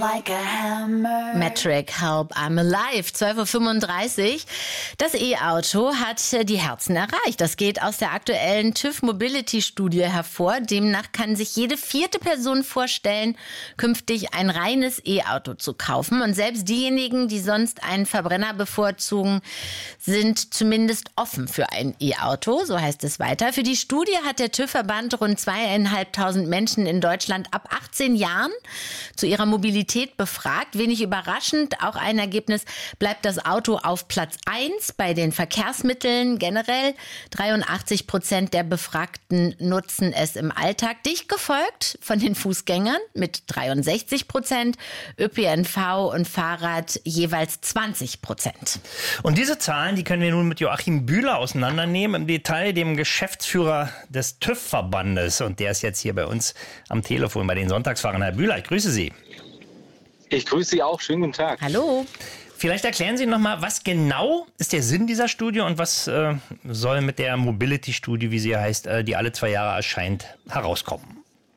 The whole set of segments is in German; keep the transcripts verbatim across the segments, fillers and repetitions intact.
Like a hammer. Metric, Help, I'm Alive, zwölf Uhr fünfunddreißig. Das E-Auto hat die Herzen erreicht. Das geht aus der aktuellen TÜV Mobility Studie hervor. Demnach kann sich jede vierte Person vorstellen, künftig ein reines E-Auto zu kaufen. Und selbst diejenigen, die sonst einen Verbrenner bevorzugen, sind zumindest offen für ein E-Auto. So heißt es weiter. Für die Studie hat der TÜV-Verband rund zweieinhalbtausend Menschen in Deutschland ab achtzehn Jahren zu ihrer Mobilität befragt. Wenig überraschend, auch ein Ergebnis, bleibt das Auto auf Platz eins bei den Verkehrsmitteln generell. dreiundachtzig Prozent der Befragten nutzen es im Alltag. Dicht gefolgt von den Fußgängern mit dreiundsechzig Prozent, Ö P N V und Fahrrad jeweils zwanzig Prozent. Und diese Zahlen, die können wir nun mit Joachim Bühler auseinandernehmen, im Detail dem Geschäftsführer des TÜV-Verbandes. Und der ist jetzt hier bei uns am Telefon bei den Sonntagsfahrern. Herr Bühler, ich grüße Sie. Ich grüße Sie auch. Schönen guten Tag. Hallo. Vielleicht erklären Sie noch mal, was genau ist der Sinn dieser Studie und was äh, soll mit der Mobility-Studie, wie sie heißt, äh, die alle zwei Jahre erscheint, herauskommen?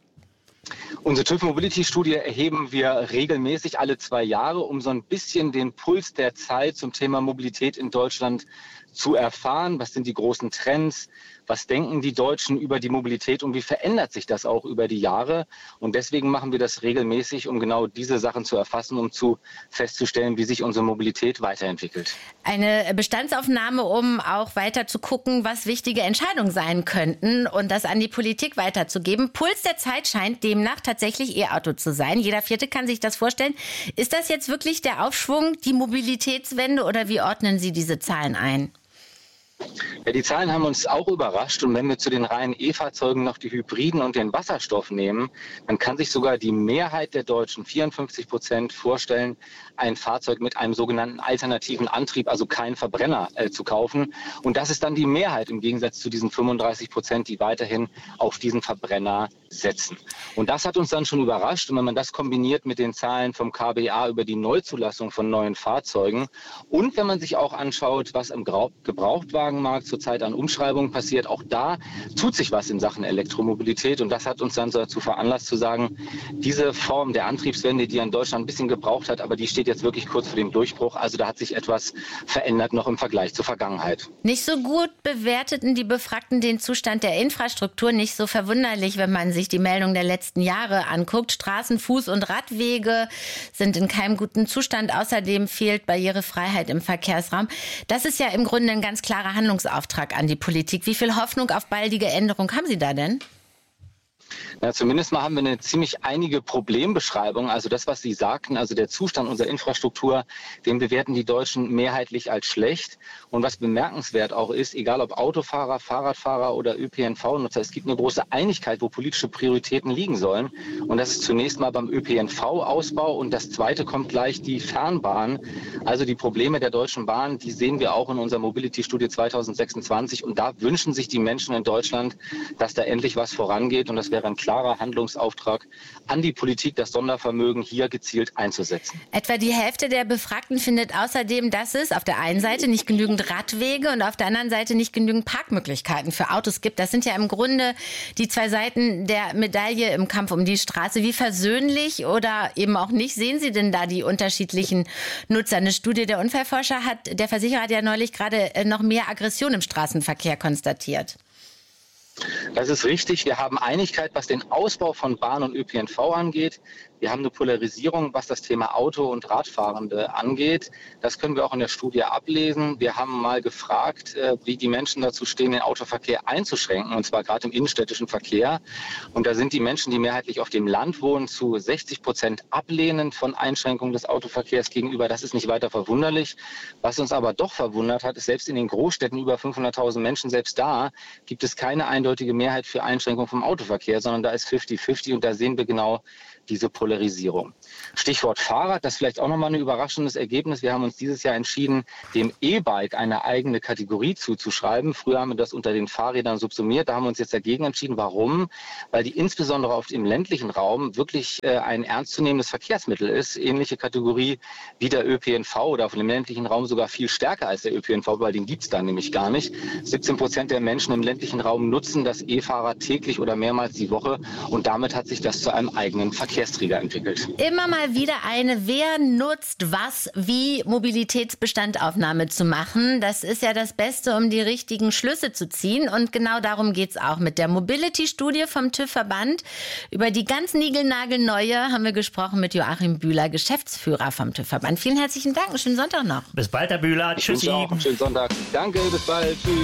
Unsere TÜV Mobility-Studie erheben wir regelmäßig alle zwei Jahre, um so ein bisschen den Puls der Zeit zum Thema Mobilität in Deutschland zu erfahren. Was sind die großen Trends? Was denken die Deutschen über die Mobilität und wie verändert sich das auch über die Jahre? Und deswegen machen wir das regelmäßig, um genau diese Sachen zu erfassen, um zu festzustellen, wie sich unsere Mobilität weiterentwickelt. Eine Bestandsaufnahme, um auch weiter zu gucken, was wichtige Entscheidungen sein könnten und das an die Politik weiterzugeben. Puls der Zeit scheint demnach tatsächlich E-Auto zu sein. Jeder Vierte kann sich das vorstellen. Ist das jetzt wirklich der Aufschwung, die Mobilitätswende oder wie ordnen Sie diese Zahlen ein? Ja, die Zahlen haben uns auch überrascht und wenn wir zu den reinen E-Fahrzeugen noch die Hybriden und den Wasserstoff nehmen, dann kann sich sogar die Mehrheit der Deutschen, vierundfünfzig Prozent, vorstellen, ein Fahrzeug mit einem sogenannten alternativen Antrieb, also kein Verbrenner, äh, zu kaufen. Und das ist dann die Mehrheit im Gegensatz zu diesen fünfunddreißig Prozent, die weiterhin auf diesen Verbrenner setzen. Und das hat uns dann schon überrascht. Und wenn man das kombiniert mit den Zahlen vom K B A über die Neuzulassung von neuen Fahrzeugen und wenn man sich auch anschaut, was im Gebrauchtwagenmarkt zurzeit an Umschreibungen passiert, auch da tut sich was in Sachen Elektromobilität. Und das hat uns dann dazu veranlasst zu sagen, diese Form der Antriebswende, die in Deutschland ein bisschen gebraucht hat, aber die steht jetzt wirklich kurz vor dem Durchbruch. Also da hat sich etwas verändert noch im Vergleich zur Vergangenheit. Nicht so gut bewerteten die Befragten den Zustand der Infrastruktur. Nicht so verwunderlich, wenn man sich die Meldung der letzten Jahre anguckt. Straßen, Fuß- und Radwege sind in keinem guten Zustand. Außerdem fehlt Barrierefreiheit im Verkehrsraum. Das ist ja im Grunde ein ganz klarer Handlungsauftrag an die Politik. Wie viel Hoffnung auf baldige Änderung haben Sie da denn? Ja, zumindest mal haben wir eine ziemlich einige Problembeschreibung. Also das, was Sie sagten, also der Zustand unserer Infrastruktur, den bewerten die Deutschen mehrheitlich als schlecht. Und was bemerkenswert auch ist, egal ob Autofahrer, Fahrradfahrer oder Ö P N V-Nutzer, es gibt eine große Einigkeit, wo politische Prioritäten liegen sollen. Und das ist zunächst mal beim Ö P N V-Ausbau und das zweite kommt gleich die Fernbahn. Also die Probleme der Deutschen Bahn, die sehen wir auch in unserer Mobility-Studie zweitausendsechsundzwanzig. Und da wünschen sich die Menschen in Deutschland, dass da endlich was vorangeht. Und das wäre ein klarer Handlungsauftrag an die Politik, das Sondervermögen hier gezielt einzusetzen. Etwa die Hälfte der Befragten findet außerdem, dass es auf der einen Seite nicht genügend Radwege und auf der anderen Seite nicht genügend Parkmöglichkeiten für Autos gibt. Das sind ja im Grunde die zwei Seiten der Medaille im Kampf um die Straße. Wie versöhnlich oder eben auch nicht sehen Sie denn da die unterschiedlichen Nutzer? Eine Studie der Unfallforscher hat, der Versicherer hat ja neulich gerade noch mehr Aggression im Straßenverkehr konstatiert. Das ist richtig. Wir haben Einigkeit, was den Ausbau von Bahn und Ö P N V angeht. Wir haben eine Polarisierung, was das Thema Auto- und Radfahrende angeht. Das können wir auch in der Studie ablesen. Wir haben mal gefragt, wie die Menschen dazu stehen, den Autoverkehr einzuschränken, und zwar gerade im innenstädtischen Verkehr. Und da sind die Menschen, die mehrheitlich auf dem Land wohnen, zu sechzig Prozent ablehnend von Einschränkungen des Autoverkehrs gegenüber. Das ist nicht weiter verwunderlich. Was uns aber doch verwundert hat, ist, selbst in den Großstädten über fünfhunderttausend Menschen, selbst da gibt es keine eindeutige Mehrheit für Einschränkungen vom Autoverkehr, sondern da ist fünfzig fünfzig und da sehen wir genau diese Polarisierung. Stichwort Fahrrad, das ist vielleicht auch nochmal ein überraschendes Ergebnis. Wir haben uns dieses Jahr entschieden, dem E-Bike eine eigene Kategorie zuzuschreiben. Früher haben wir das unter den Fahrrädern subsumiert. Da haben wir uns jetzt dagegen entschieden. Warum? Weil die insbesondere auf dem ländlichen Raum wirklich äh, ein ernstzunehmendes Verkehrsmittel ist. Ähnliche Kategorie wie der Ö P N V oder auf dem ländlichen Raum sogar viel stärker als der Ö P N V, weil den gibt es da nämlich gar nicht. siebzehn Prozent der Menschen im ländlichen Raum nutzen das E-Fahrrad täglich oder mehrmals die Woche und damit hat sich das zu einem eigenen Verkehrsmittel Verkehrsträger entwickelt. Immer mal wieder eine, wer nutzt was, wie Mobilitätsbestandaufnahme zu machen. Das ist ja das Beste, um die richtigen Schlüsse zu ziehen. Und genau darum geht's auch mit der Mobility-Studie vom TÜV-Verband. Über die ganz niegelnagelneue haben wir gesprochen mit Joachim Bühler, Geschäftsführer vom TÜV-Verband. Vielen herzlichen Dank, schönen Sonntag noch. Bis bald, Herr Bühler. Ich Tschüssi. wünsche auch einen schönen Sonntag. Danke, bis bald. Tschüss.